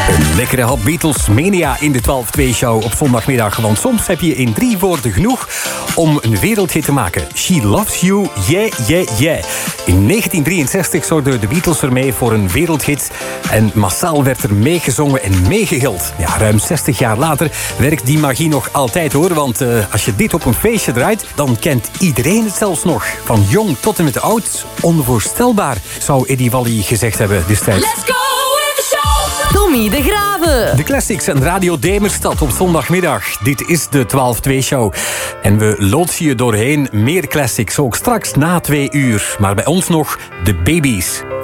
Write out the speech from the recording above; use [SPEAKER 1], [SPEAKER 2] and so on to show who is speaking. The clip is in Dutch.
[SPEAKER 1] Een lekkere hap Beatles Mania in de 12-2-show op zondagmiddag. Want soms heb je in 3 woorden genoeg om een wereldhit te maken. She Loves You, Yeah, Yeah, Yeah. In 1963 zorgden de Beatles ermee voor een wereldhit. En massaal werd er meegezongen en meegegild. Ja, ruim 60 jaar later werkt die magie nog altijd hoor. Want als je dit op een feestje draait, dan kent iedereen het zelfs nog. Van jong tot en met oud. Onvoorstelbaar, zou Eddie Wally gezegd hebben destijds.
[SPEAKER 2] Let's go with the show! Tommy de Graven.
[SPEAKER 1] De classics en Radio Demerstad op zondagmiddag. Dit is de 12-2-show. En we loodsen je doorheen. Meer classics, ook straks na 2 uur. Maar bij ons nog de Babies.